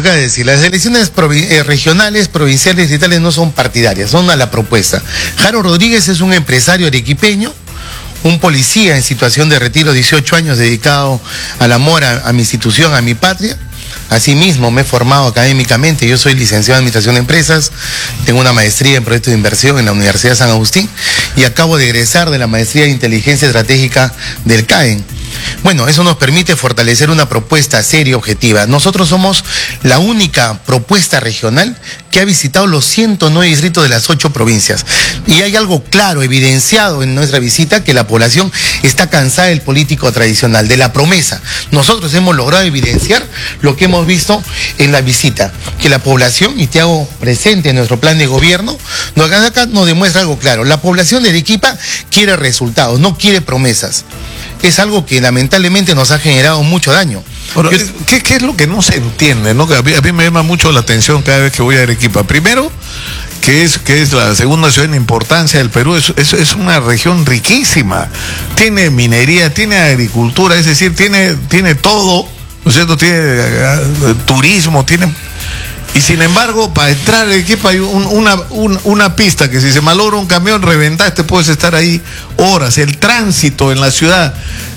acaba de decir, las elecciones regionales, provinciales y tales no son partidarias, son a la propuesta. Jaro Rodríguez es un empresario arequipeño, un policía en situación de retiro, 18 años dedicado al amor a mi institución, a mi patria. Asimismo, me he formado académicamente, yo soy licenciado en Administración de Empresas, tengo una maestría en Proyectos de Inversión en la Universidad de San Agustín y acabo de egresar de la maestría de Inteligencia Estratégica del CAEN. Bueno, eso nos permite fortalecer una propuesta seria y objetiva. Nosotros somos la única propuesta regional que ha visitado los 109 distritos de las 8 provincias. Y hay algo claro, evidenciado en nuestra visita, que la población está cansada del político tradicional, de la promesa. Nosotros hemos logrado evidenciar lo que hemos visto en la visita, que la población, y te hago presente en nuestro plan de gobierno, acá nos demuestra algo claro. La población de Arequipa quiere resultados, no quiere promesas. Es algo que lamentablemente nos ha generado mucho daño. Bueno, ¿qué es lo que no se entiende, ¿no? Que a mí me llama mucho la atención cada vez que voy a Arequipa. Primero, que es la segunda ciudad en importancia del Perú, es una región riquísima. Tiene minería, tiene agricultura, es decir, tiene todo, ¿no es cierto? Tiene turismo, tiene... Y sin embargo, para entrar a Arequipa hay una pista que si se malogra un camión, reventaste, puedes estar ahí horas. El tránsito en la ciudad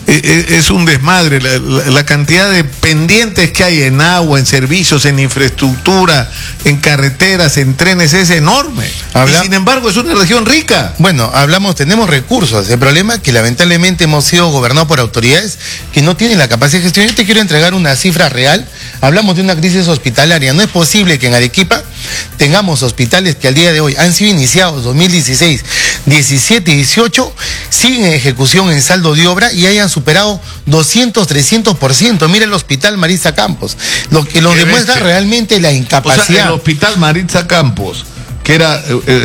es un desmadre. La cantidad de pendientes que hay en agua, en servicios, en infraestructura, en carreteras, en trenes, es enorme. Y sin embargo, es una región rica. Bueno, tenemos recursos. El problema es que lamentablemente hemos sido gobernados por autoridades que no tienen la capacidad de gestión. Yo te quiero entregar una cifra real. Hablamos de una crisis hospitalaria. No es posible que en Arequipa tengamos hospitales que al día de hoy han sido iniciados 2016, 17 y 18, siguen en ejecución en saldo de obra y hayan superado 200, 300%. Mira el Hospital Maritza Campos, lo que nos demuestra realmente la incapacidad. O sea, el Hospital Maritza Campos, que era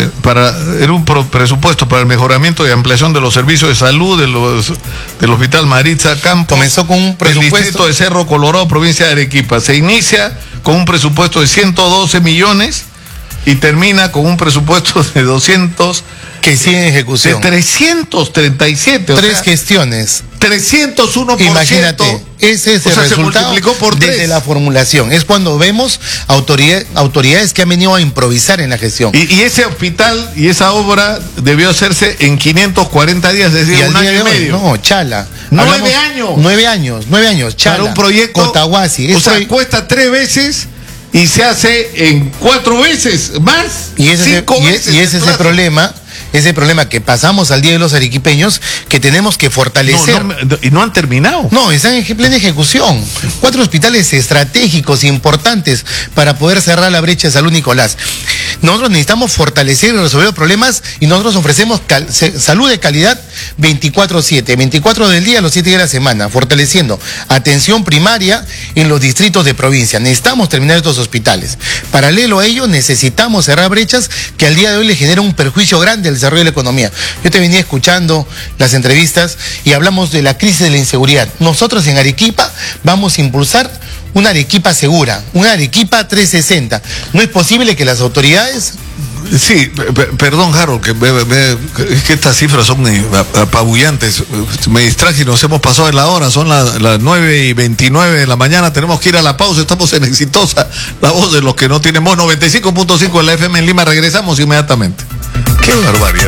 un presupuesto para el mejoramiento y ampliación de los servicios de salud del Hospital Maritza Campos. Comenzó con un presupuesto. El distrito de Cerro Colorado, provincia de Arequipa. Se inicia con un presupuesto de 112 millones y termina con un presupuesto de 200 que sigue en ejecución. De 337. Tres gestiones. 301%. Imagínate, ese es el resultado se multiplicó por 3. Desde la formulación. Es cuando vemos autoridades que han venido a improvisar en la gestión. Y ese hospital y esa obra debió hacerse en 540 días, es decir, un año y medio. No, chala. 9 años. 9 años, chala. Para un proyecto. Cotahuasi. O sea, cuesta 3 veces y se hace en 4 veces más. Y ese es el problema. Ese problema que pasamos al día de los arequipeños, que tenemos que fortalecer. Y no han terminado. No, están en plena ejecución. 4 hospitales estratégicos importantes para poder cerrar la brecha de salud, Nicolás. Nosotros necesitamos fortalecer y resolver los problemas y nosotros ofrecemos salud de calidad 24/7, 24 del día, los 7 días de la semana, fortaleciendo atención primaria en los distritos de provincia. Necesitamos terminar estos hospitales. Paralelo a ello, necesitamos cerrar brechas que al día de hoy le generan un perjuicio grande al desarrollo de la economía. Yo te venía escuchando las entrevistas y hablamos de la crisis de la inseguridad. Nosotros en Arequipa vamos a impulsar una Arequipa segura, una Arequipa 360. No es posible que las autoridades... Sí, perdón, Harold, es que estas cifras son apabullantes. Me distraje y nos hemos pasado de la hora. Son las 9:29 de la mañana. Tenemos que ir a la pausa. Estamos en Exitosa, la voz de los que no tienen voz. 95.5 en la FM en Lima. Regresamos inmediatamente. ¡Qué barbaridad!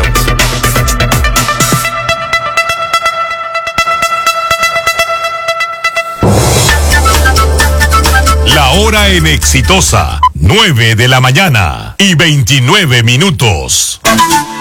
La hora en Exitosa, 9 de la mañana y 29 minutos.